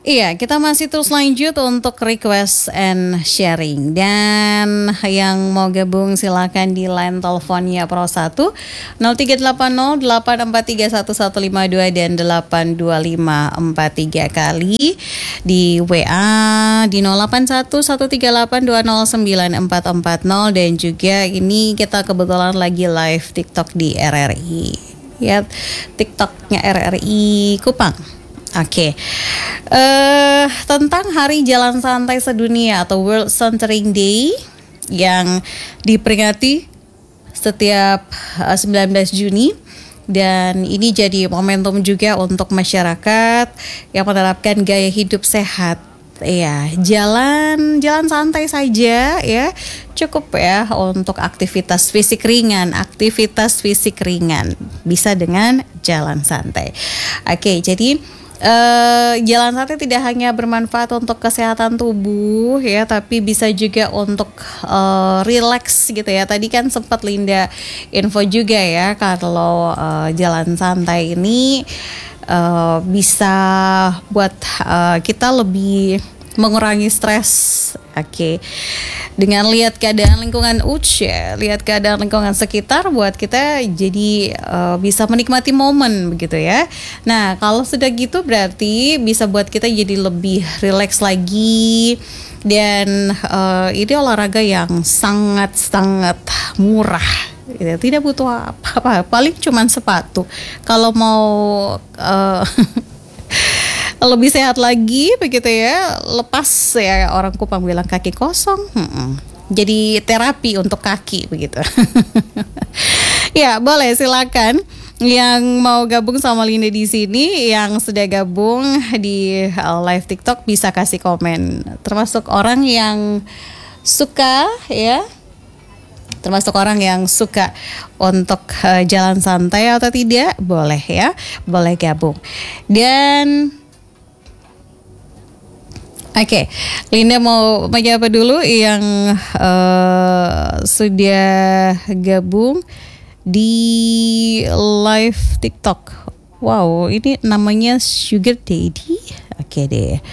Iya, kita masih terus lanjut untuk request and sharing. Dan yang mau gabung silakan di line teleponnya Pro 1 0380 8431152 dan 82543 kali, di WA di 081138209440, dan juga ini kita kebetulan lagi live TikTok di RRI. Ya, TikToknya RRI Kupang. Oke, tentang Hari Jalan Santai Sedunia atau World Sauntering Day yang diperingati setiap 19 Juni, dan ini jadi momentum juga untuk masyarakat yang menerapkan gaya hidup sehat. Ya, jalan santai saja ya, cukup ya untuk aktivitas fisik ringan. Bisa dengan jalan santai. Oke, jadi jalan santai tidak hanya bermanfaat untuk kesehatan tubuh ya, tapi bisa juga untuk relax gitu ya. Tadi kan sempat Linda info juga ya, kalau jalan santai ini bisa buat kita lebih mengurangi stres. Oke. Dengan lihat keadaan lingkungan lihat keadaan lingkungan sekitar, buat kita jadi bisa menikmati momen begitu ya. Nah, kalau sudah gitu berarti bisa buat kita jadi lebih rileks lagi. Dan ini olahraga yang sangat-sangat murah. Tidak butuh apa-apa, paling cuman sepatu. Kalau mau lebih sehat lagi begitu ya, lepas ya, orang Kupang bilang kaki kosong, jadi terapi untuk kaki begitu. Ya, boleh silakan yang mau gabung sama Linda di sini, yang sudah gabung di live TikTok bisa kasih komen, termasuk orang yang suka ya, termasuk orang yang suka untuk jalan santai atau tidak, boleh ya, boleh gabung. Dan oke, Linda mau menyapa dulu yang sudah gabung di live TikTok. Wow, ini namanya Sugar Daddy. Oke deh.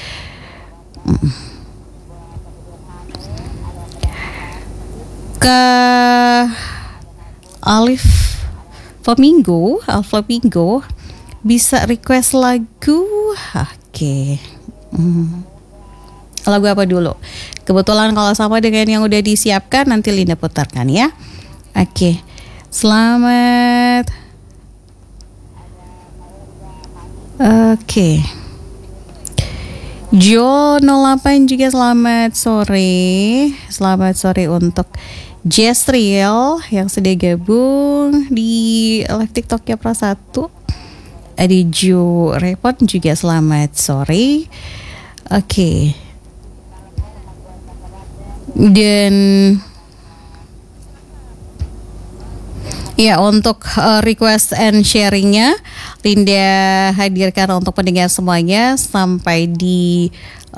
Ke Alif Flamingo bisa request lagu. Oke. Lagu apa dulu? Kebetulan kalau sama dengan yang udah disiapkan nanti Linda putarkan ya. Oke. Selamat. Oke. Jo 08 juga selamat sore. Selamat sore untuk Jezreel yang sudah gabung di live TikTok ya Pro 1. Ada Jo Repot juga selamat sore. Oke. Dan ya, untuk request and sharingnya Linda hadirkan untuk pendengar semuanya sampai di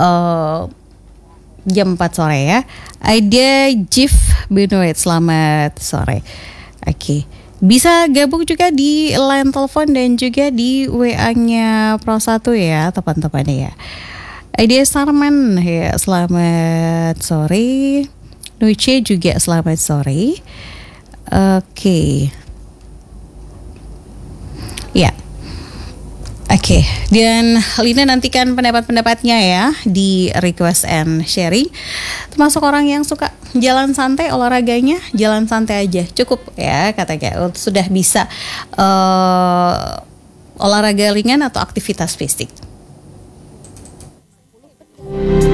jam 4 sore ya. Ada Jif Benoit, selamat sore. Oke. Bisa gabung juga di line telepon dan juga di WA-nya Pro 1 ya teman-teman ya. Ada Sarman ya, selamat sore. Nuce juga selamat sore. Oke. Ya. Oke, dan Lina nantikan pendapat-pendapatnya ya di request and sharing. Termasuk orang yang suka jalan santai, olahraganya jalan santai aja cukup ya katanya, sudah bisa olahraga ringan atau aktivitas fisik.